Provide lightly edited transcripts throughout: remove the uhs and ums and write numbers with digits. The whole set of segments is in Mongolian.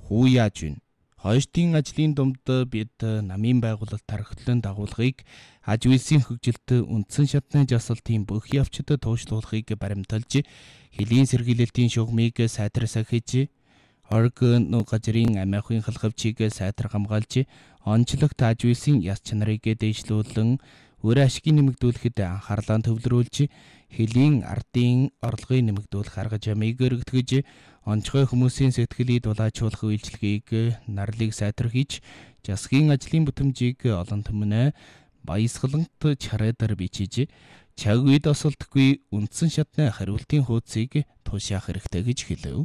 Хүү яаж вэ? Хойштын ажлын дунд бид намын байгуулалт тархитлын дагуулгыг аж үйлсийн хөгжилд үндсэн шатны жасалтын бүх явцад туушлуулахыг баримталж, хэлийн сэргийлэлтийн шугамыг сайтар сахиж, оргон газрын амиахын халхавчийг сайтар хамгаалж, онцлогт аж үйлсийн яс чанарыг дэвшлүүлэн өөр ашигыг нэмэгдүүлэхэд анхаарлаа төвлөрүүлж, хэлийн ардын орлогыг нэмэгдүүлэх арга замыг өргөтгөж, онцгой хүмүүсийн сэтгэлийг дулаачуулах үйлчилгээг нарлыг сайтар хийж, засгийн ажлын бүтэмжийг олон түмнээ баясгалант чарайдар бичиж, чаг үед осолдохгүй үндсэн шатны хариултын хуудсыг тушаах хэрэгтэй гэж хэлэв.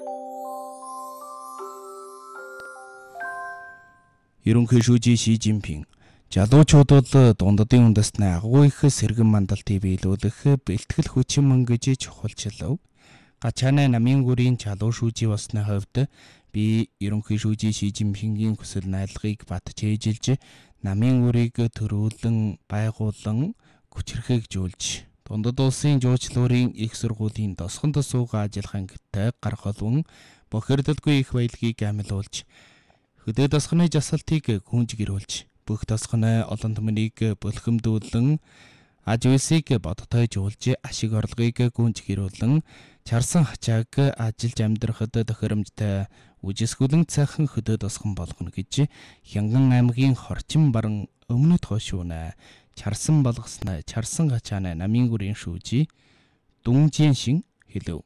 Ерөнхий шүүжий Ши Жинпинг залуучууд бол дундадын үндэстний агуу их сэргэн мандалтыг биелүүлэх бэлтгэл хүчин мөнгөж чухалчлав. Гачааны намын гүрийн залуу шүүжий болсны хувьд би ерөнхий шүүжий Ши Жинпингийн хүсэл найдварыг батж ээжилж, намын гүрийг төрүүлэн байгуулан хүчирхэгжүүлж, дундад улсын жуулчлалын их сургуулийн тосгон тосууга ажиллах ангиттай гарах олвон бохирдолгүй их баялагийг амилуулж, хөдөө тосгоны жасалтыг гүнж гэрүүлж, бүх тосгоны олон түмнийг бөлхөмдүүлэн, аж үйлсийг бодтойжуулж, ашиг орлогыг гүнж гэрүүлэн, чарсан хачааг ажиллаж амьдрахад тохиромжтой үжисгүлэн цаахан хөдөө тосгон болгоно гэж Хянган аймгийн Хорчин баран өмнөд хошуунаа чарсан болгосноо чарсан хачааны намын гүрийн шүүжий Дүн Жиэншин хэлэв.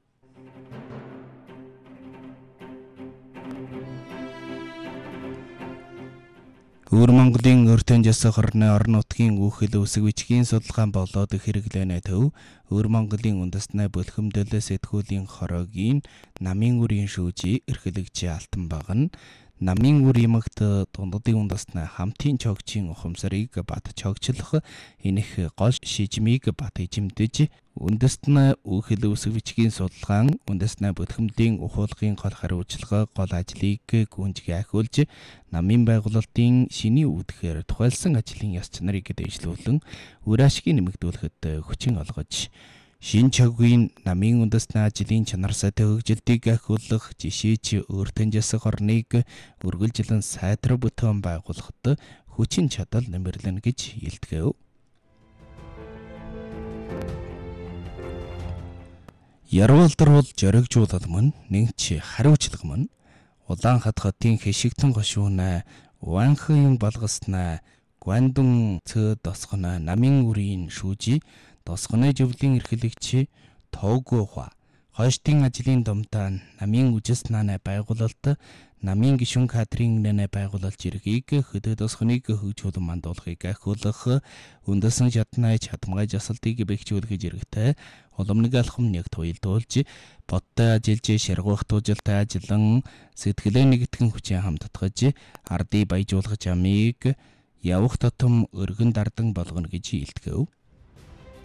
Өвөр Монголын өртөн жасах орны орон нутгийн үүхэл үсэг бичгийн судалгаан болоод хэрэглэнэ төв Өвөр Монголын үндэстний бөлхөмдөл сэтгүүлийн хороогийн намын гүрийн шүүжий эрхлэгч алтан баг нь намын гүр ямагт дундадын үндэстний хамтын чогчийн ухамсарыг бат чогчлох энэх гол шижмийг бат эзэмдэж, үндэстний үүхэл үсэг бичгийн судалгаан, үндэстний бөлхөмдлийн ухуулгын гол хариуцлага гол ажлыг гүнж гайхуулж, намын байгуулалтын шиний үүдгээр тухайлсан ажлын яс чанарыг дэвшлүүлэн үр ашгийг нэмэгдүүлэхэд хүчин олгож, шин чагийн намын үндэстний ажлын чанар сайтай хөгжилтийг ахиулах жишээч өртөн жасах орныг үргэлжлэн сайтар бүтээн байгуулахад хүчин чадал нэмэрлэнэ гэж илтгэв. Ярвалдар бол зоригжуулал мөн нэгч хариуцлага мөн улаан хат хотын хэшигтэн гошуунаа уанхын балгаснаа Гуандун цö тосгоно намын гүрийн шүүжий тосгоны зөвлөлийн эрхлэгч Тоогуха хойштын ажлын думтаа намын үжис нааны байгуулалт намын гишүүн кадрын нэнэ байгуулалт иргээг хөдөө тосгоныг хөгжүүлэн мандуулахыг ахиулах үндэсэн шатны чадмгай жасалтыг бэхжүүлэх зэрэгтэй улам нэг алхам нэг туйлдуулж бодтой ажиллаж шаргуух туужилтай ажиллан сэтгэлээ нэгтгэн хүчин хамтдагж ардыг баяжуулах замыг явах тутам өргөн дардан болгоно гэж илтгэв.